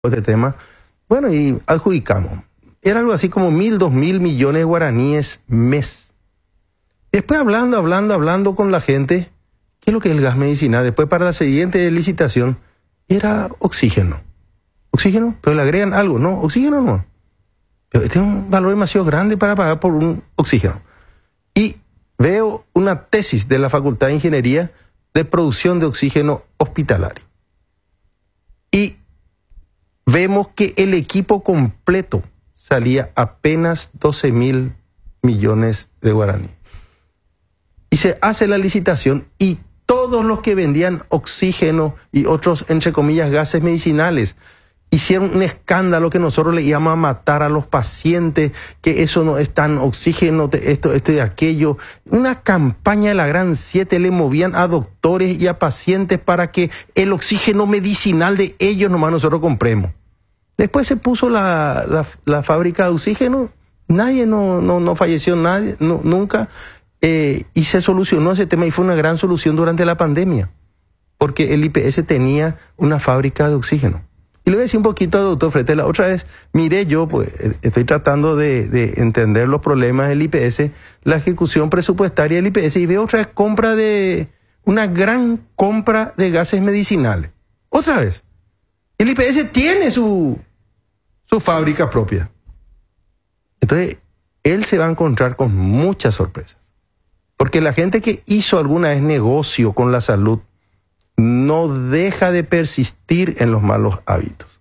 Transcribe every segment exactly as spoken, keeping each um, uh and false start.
este tema. Bueno, y adjudicamos. Era algo así como mil, dos mil millones de guaraníes mes. Después hablando, hablando, hablando con la gente, ¿qué es lo que es el gas medicinal? Después para la siguiente licitación, era oxígeno. Oxígeno, pero le agregan algo, ¿no? Oxígeno no. Pero este es un valor demasiado grande para pagar por un oxígeno. Y veo una tesis de la Facultad de Ingeniería de producción de oxígeno hospitalario. Y vemos que el equipo completo salía apenas doce mil millones de guaraní. Y se hace la licitación y todos los que vendían oxígeno y otros, entre comillas, gases medicinales, hicieron un escándalo que nosotros le íbamos a matar a los pacientes, que eso no es tan oxígeno, esto, esto y aquello. Una campaña de la Gran Siete, le movían a doctores y a pacientes para que el oxígeno medicinal de ellos nomás nosotros compremos. Después se puso la, la, la fábrica de oxígeno, nadie, no, no, no falleció nadie, no, nunca, eh, y se solucionó ese tema y fue una gran solución durante la pandemia, porque el I P S tenía una fábrica de oxígeno. Y le voy a decir un poquito al doctor Fretes, la otra vez miré yo, pues estoy tratando de, de entender los problemas del I P S, la ejecución presupuestaria del I P S, y veo otra vez compra de, una gran compra de gases medicinales. Otra vez. El I P S tiene su, su fábrica propia. Entonces, él se va a encontrar con muchas sorpresas. Porque la gente que hizo alguna vez negocio con la salud no deja de persistir en los malos hábitos.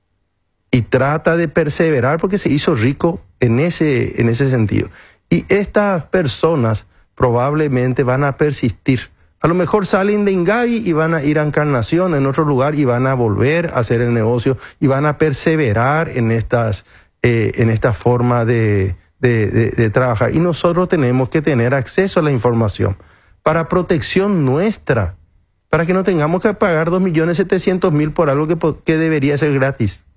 Y trata de perseverar porque se hizo rico en ese, en ese sentido. Y estas personas probablemente van a persistir. A lo mejor salen de Ingavi y van a ir a Encarnación en otro lugar y van a volver a hacer el negocio y van a perseverar en estas, eh, en esta forma de, de, de, de trabajar. Y nosotros tenemos que tener acceso a la información para protección nuestra, para que no tengamos que pagar dos millones setecientos mil por algo que, que debería ser gratis.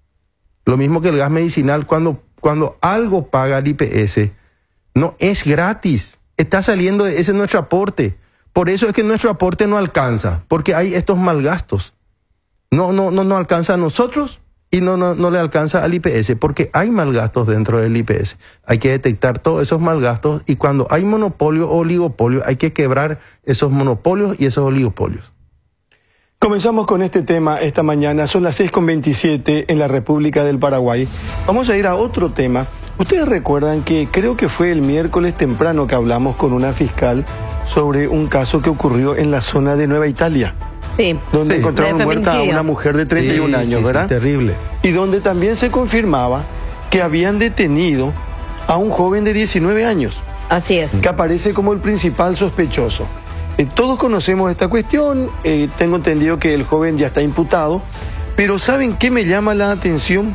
Lo mismo que el gas medicinal, cuando, cuando algo paga el I P S, no es gratis, está saliendo, ese es nuestro aporte. Por eso es que nuestro aporte no alcanza, porque hay estos malgastos. No, no, no nos alcanza a nosotros y no, no, no le alcanza al I P S, porque hay malgastos dentro del I P S. Hay que detectar todos esos malgastos y cuando hay monopolio o oligopolio hay que quebrar esos monopolios y esos oligopolios. Comenzamos con este tema esta mañana, son las seis con veintisiete en la República del Paraguay. Vamos a ir a otro tema. Ustedes recuerdan que creo que fue el miércoles temprano que hablamos con una fiscal sobre un caso que ocurrió en la zona de Nueva Italia. Sí. Donde Sí. encontraron muerta a una mujer de treinta y un Sí, años, sí, ¿verdad? Sí, terrible. Y donde también se confirmaba que habían detenido a un joven de diecinueve años, Así es. que aparece como el principal sospechoso. Eh, todos conocemos esta cuestión, eh, tengo entendido que el joven ya está imputado, pero ¿saben qué me llama la atención?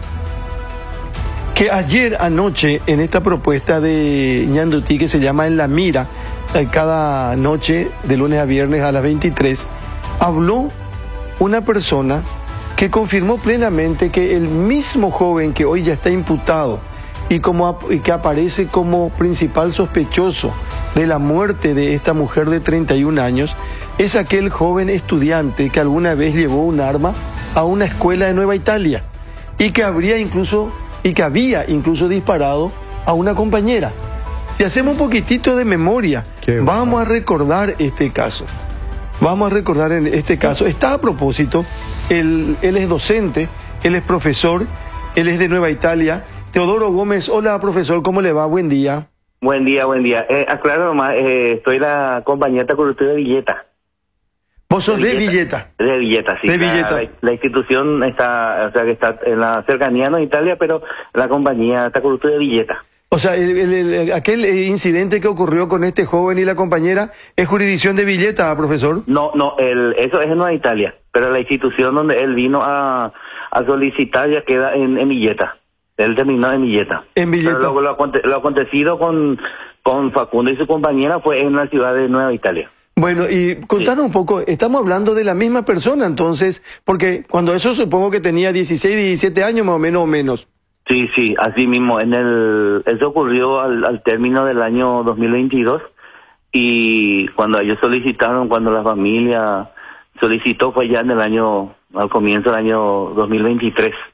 Que ayer anoche, en esta propuesta de Ñandutí que se llama En la Mira, eh, cada noche de lunes a viernes a las veintitrés, habló una persona que confirmó plenamente que el mismo joven que hoy ya está imputado y, como, y que aparece como principal sospechoso de la muerte de esta mujer de treinta y un años, es aquel joven estudiante que alguna vez llevó un arma a una escuela de Nueva Italia y que habría incluso y que había incluso disparado a una compañera. Si hacemos un poquitito de memoria, Qué vamos bueno. a recordar este caso. Vamos a recordar en este caso. Está a propósito, él, él es docente, él es profesor, él es de Nueva Italia. Teodoro Gómez, hola profesor, ¿cómo le va? Buen día. Buen día, buen día. Eh, aclaro nomás, eh, estoy la compañía de corrupción de Villeta. Vos sos de Villeta. De Villeta, sí. De La- Villeta. La, la institución está, o sea, que está en la cercanía, no Italia, pero la compañía está corrupción de Villeta. O sea, el, el, el- aquel eh, incidente que ocurrió con este joven y la compañera es jurisdicción de Villeta, profesor. No, no, el, eso es en Nueva Italia, pero la institución donde él vino a, a solicitar ya queda en, en Villeta. Él terminó en Villeta. En Villeta. Pero lo, lo, aconte- lo acontecido con, con Facundo y su compañera fue en la ciudad de Nueva Italia. Bueno, y contanos un poco, estamos hablando de la misma persona entonces, porque cuando eso supongo que tenía dieciséis, diecisiete años más o menos o menos. Sí, sí, así mismo. En el, eso ocurrió al, al término del año dos mil veintidós y cuando ellos solicitaron, cuando la familia solicitó, fue ya en el año al comienzo del año dos mil veintitrés.